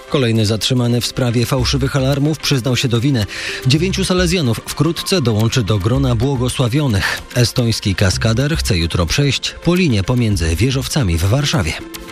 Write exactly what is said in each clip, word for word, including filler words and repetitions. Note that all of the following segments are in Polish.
Kolejny zatrzymany w sprawie fałszywych alarmów przyznał się do winy. Dziewięciu Salezjanów wkrótce dołączy do grona błogosławionych. Estoński kaskader chce jutro przejść po linie pomiędzy wieżowcami w Warszawie.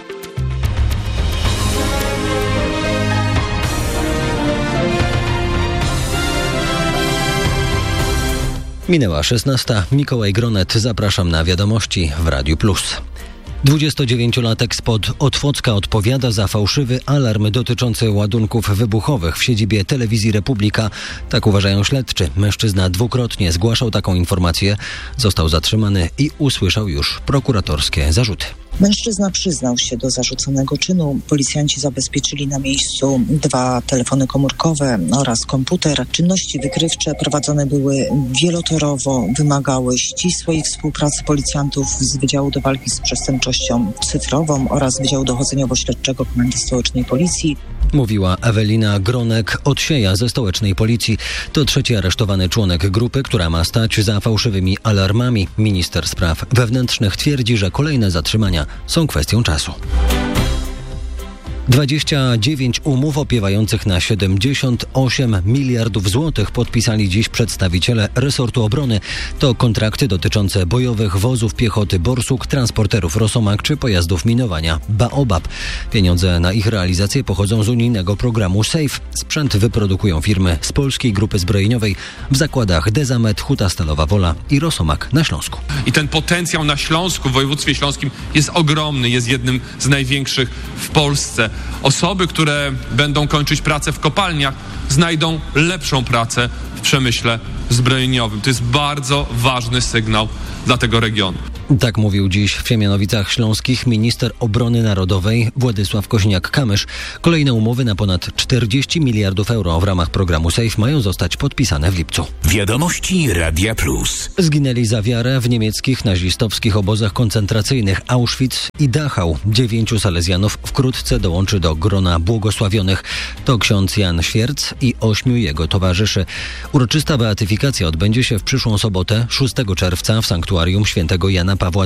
Minęła szesnasta. Mikołaj Gronet. Zapraszam na wiadomości w Radiu Plus. dwudziestodziewięciolatek spod Otwocka odpowiada za fałszywy alarm dotyczący ładunków wybuchowych w siedzibie Telewizji Republika. Tak uważają śledczy. Mężczyzna dwukrotnie zgłaszał taką informację. Został zatrzymany i usłyszał już prokuratorskie zarzuty. Mężczyzna przyznał się do zarzuconego czynu. Policjanci zabezpieczyli na miejscu dwa telefony komórkowe oraz komputer. Czynności wykrywcze prowadzone były wielotorowo, wymagały ścisłej współpracy policjantów z Wydziału do Walki z Przestępczością Cyfrową oraz Wydziału Dochodzeniowo-Śledczego Komendy Stołecznej Policji. Mówiła Ewelina Gronek-Odsieja ze Stołecznej Policji. To trzeci aresztowany członek grupy, która ma stać za fałszywymi alarmami. Minister Spraw Wewnętrznych twierdzi, że kolejne zatrzymania są kwestią czasu. dwadzieścia dziewięć umów opiewających na siedemdziesiąt osiem miliardów złotych podpisali dziś przedstawiciele resortu obrony. To kontrakty dotyczące bojowych wozów piechoty Borsuk, transporterów Rosomak czy pojazdów minowania Baobab. Pieniądze na ich realizację pochodzą z unijnego programu SAFE. Sprzęt wyprodukują firmy z Polskiej Grupy Zbrojeniowej w zakładach Dezamet, Huta Stalowa Wola i Rosomak na Śląsku. I ten potencjał na Śląsku, w województwie śląskim jest ogromny, jest jednym z największych w Polsce. Osoby, które będą kończyć pracę w kopalniach, znajdą lepszą pracę w przemyśle zbrojeniowym. To jest bardzo ważny sygnał dla tego regionu. Tak mówił dziś w Siemianowicach Śląskich minister obrony narodowej Władysław Koźniak-Kamysz. Kolejne umowy na ponad czterdzieści miliardów euro w ramach programu SAFE mają zostać podpisane w lipcu. Wiadomości Radia Plus. Zginęli za wiarę w niemieckich nazistowskich obozach koncentracyjnych Auschwitz i Dachau. Dziewięciu Salezjanów wkrótce dołączy do grona błogosławionych. To ksiądz Jan Świerc i ośmiu jego towarzyszy. Uroczysta beatyfikacja odbędzie się w przyszłą sobotę, szóstego czerwca w sanktuarium świętego Jana Pawła